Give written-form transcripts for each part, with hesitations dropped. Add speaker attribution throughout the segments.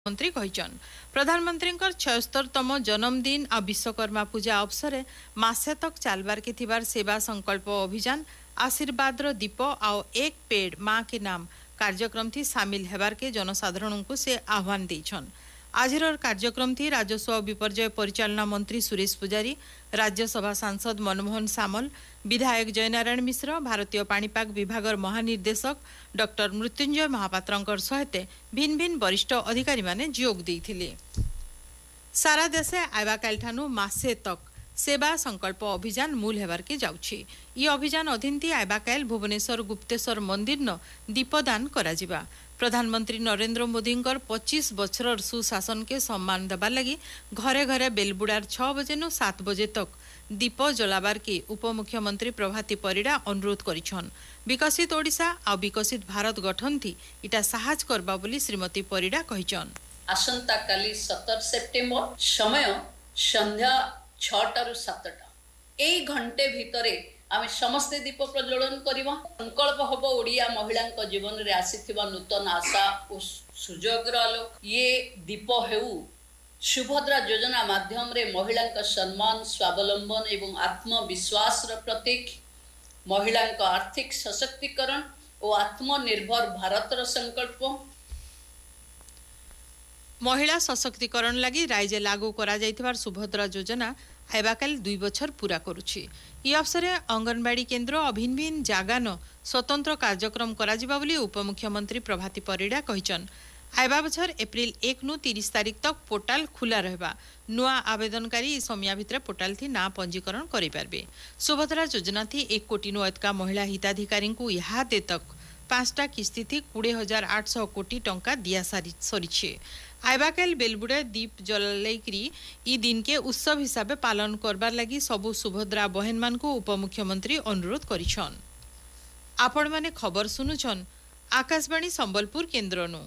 Speaker 1: मंत्री कहिचन। प्रधानमंत्री 76तम जन्मदिन आ विश्वकर्मा पूजा अवसर मासे तक चालबार के थिबार सेवा संकल्प अभियान आशीर्वाद दीप आ एक पेड़ माँ के नाम कार्यक्रम थी सामिल हेबार के जनसाधारण को से आह्वान देछन। आजिर कार्यक्रम थी राजस्व विपर्यय परिचालना मंत्री सुरेश पुजारी, राज्यसभा सांसद मनमोहन सामल, विधायक जयनारायण मिश्र, भारतीय पाणीपाग विभाग महानिर्देशक डॉक्टर मृत्युंजय महापात्र सहित भिन्न भिन्न वरिष्ठ अधिकारी माने जोग देइथिले। सारा देशे आइबा कालठानु मासे तक सेवा संकल्प अभियान मूल हेबार के जाउछि। ई अभियान अधीन थी आइबा काल भुवनेश्वर गुप्तेश्वर मंदिर न दीपदान कराजिबा। प्रधानमंत्री नरेंद्र मोदी 25 बछर सुशासन के सम्मान देवार लगी घरे घरे बेलबुड़ार 6 बजे नु 7 बजे तक दीप जलाबार के उपमुख्यमंत्री प्रभाती परिड़ा अनुरोध करिछन। विकसित ओडिशा आ विकसित भारत गठन थी इटा साहस करबा बोली श्रीमती परिड़ा कहिछन।
Speaker 2: आसंता काली 17 सेप्टेम्बर समय संध्या 6 रु 7 एई घंटे भितरे आमे समस्त दीप प्रज्वलन करिबा। संकल्प हबो ओडिया महिला जीवन रे आसीथिबा नूतन आशा और सुजोगर आलोक। ये दीप हेउ सुभद्रा योजना माध्यम रे महिला सम्मान, स्वावलंबन एवं आत्मविश्वास प्रतीक, महिला आर्थिक सशक्तिकरण और आत्मनिर्भर भारत संकल्प।
Speaker 1: महिला सशक्तिकरण लगी राज्य लागू करा जाइथिबार सुभद्रा योजना आइबाकाल 2 बछर पूरा करुछि। ई अवसर अंगनवाड़ी केन्द्र और भिन्न भिन्न जागान स्वतंत्र कार्यक्रम कराजिबा बोली उपमुख्यमंत्री प्रभाती परिड़ा कहिचन। आइबा बछर एप्रिल 1 नु 30 तारिख तक पोर्टाल खुला रहबा। नुआ आवेदनकारी समय भितर पोर्टाल थी ना पंजीकरण करि पारबे। सुभद्रा योजना थी 1 कोटी नु अधिक महिला हिताधिकारी को इहादे तक 5टा किस्ती थी 20,800 कोटी टंका दिया सरीछे। आइबाकाल बेलबुड़ा दीप जलैकरी ई दिन के उत्सव हिसाब पालन करबार लगी सबु सुभद्रा बहन मान को उपमुख्यमंत्री अनुरोध करिछन। आपण माने खबर सुनुछन आकाशवाणी संबलपुर केन्द्रनु।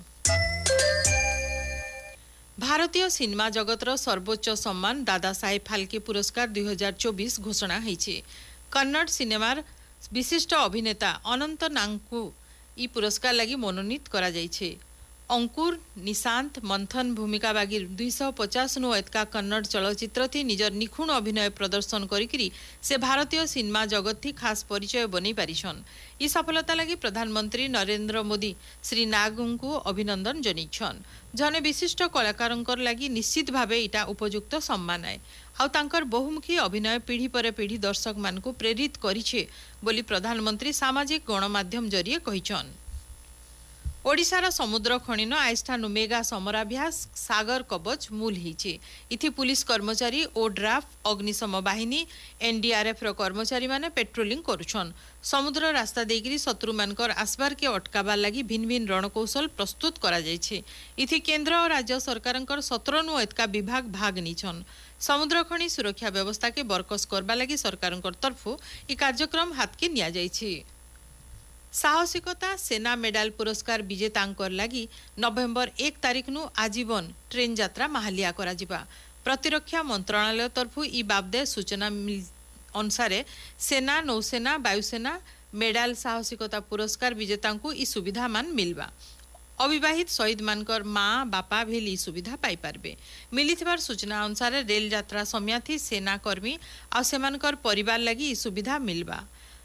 Speaker 1: भारतीय सिनेमा जगतर सर्वोच्च सम्मान दादा साहेब फाल्के पुरस्कार 2024 घोषणा होईछि। कन्नड़ सिनेमार विशिष्ट अभिनेता अनंत नागको ई पुरस्कार लगी मनोनीत करा जाइछे। अंकुर, निशांत, मंथन भूमिका बागिर 250 नु एतका कन्नड़ चलचित्र थी निजर निखुण अभिनय प्रदर्शन करिकरी से भारतीय सिनेमा जगत थी खास परिचय बनै पारिछन। ई सफलता लगी प्रधानमंत्री नरेंद्र मोदी श्री नागू को अभिनंदन जनिछन। जने विशिष्ट कलाकारंकर लगी निश्चित भावे इटा उपयुक्त सम्मान है आउ तांकर बहुमुखी अभिनय पीढ़ी पर पीढ़ी दर्शक मान को प्रेरित करिछे बोली प्रधानमंत्री सामाजिक गणमाध्यम जरिए कहिछन। ओडिशार समुद्र खणीन आइस्ठानु मेगा समराभ्यास सागर कवच मूल हिचे। इथि पुलिस कर्मचारी ओड्राफ, अग्निशम बाहिनी, एनडीआरएफ रो कर्मचारी माने पेट्रोलिंग करुछन। समुद्र रास्ता देकरी शत्रु मानकर आसबार के अटकाबार लगी भिन्न भिन्न रणकौशल प्रस्तुत करा जायछे। इथि केंद्र और राज्य सरकारंकर 17 नु एतका विभाग भाग निछन। समुद्र खणी सुरक्षा व्यवस्था के बरकस करबा लगी सरकारंकर तरफु ई कार्यक्रम हाथ के निया जायछे। साहसिकता सेना मेडाल पुरस्कार विजेतांकर लगी नवेम्बर 1 तारिख नु आजीवन ट्रेन यात्रा माहालिया कराजिबा। प्रतिरक्षा मंत्रालय तरफु ई बाबदे सूचना अनुसार सेना, नौसेना, वायुसेना मेडाल साहसिकता पुरस्कार विजेतांकु ई सुविधा मान मिलबा। अविवाहित शहीद मानकर माँ बापा भी ई सुविधा पाई पारबे। मिलिथिबार सूचना अनुसार रेल यात्रा समय थी सेना कर्मी आ सेमानकर परिवार लगी ई सुविधा मिलबा।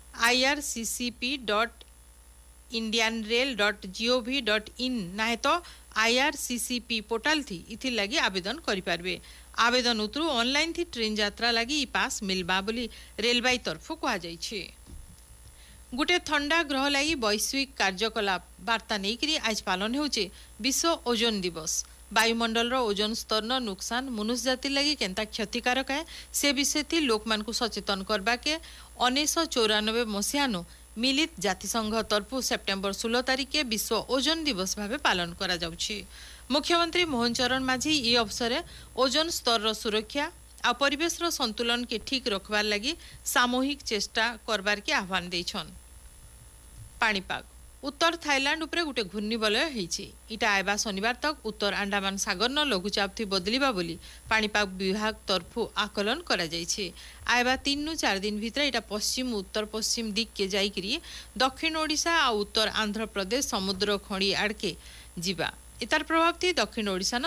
Speaker 1: irccp.indianrail.gov.in नाहे तो IRCCP पोर्टल थी इथि लगी आवेदन करि पारबे। आवेदन उतरु ऑनलाइन थी ट्रेन यात्रा लगी ई पास मिलबा बोली रेलवाई तरफु कहा जाइछे। गुटे थंडा ग्रह लगी वैश्विक कार्यकलाप वार्ता नहीं आज पालन होचे विश्व ओजोन दिवस। वायुमंडल रो ओजोन स्तर न नुकसान मनुष्य जाति लगी केंता क्षतिकारक है से विषय थी लोक मान को सचेतन करबा के 1994 मसीहानु मिलित जातिसंघ तरफु सेप्टेम्बर 16 तारिख के विश्व ओजोन दिवस भावे पालन करा जाउछि। मुख्यमंत्री मोहन चरण माझी ई अवसर ओजोन स्तर रो सुरक्षा आ परिवेश रो संतुलन के ठीक रखबार लगी सामूहिक चेष्टा करबार के आह्वान देछन। पाणीपाग उत्तर थाईलैंड उपरे गुटे घूर्णिबलय होईछि। इटा आइबा शनिवार तक उत्तर अंडमान सागर न लघुचाप थी बदलिबा बोली पाणीपाग विभाग तरफु आकलन करा जाइछे। आइबा 3 नु 4 दिन भितर इटा पश्चिम उत्तर पश्चिम दिक के जाइकरी दक्षिण ओडिशा आ उत्तर आंध्र प्रदेश समुद्र खणी आड़के जिबा। इतार प्रभाव थी दक्षिण ओडिशा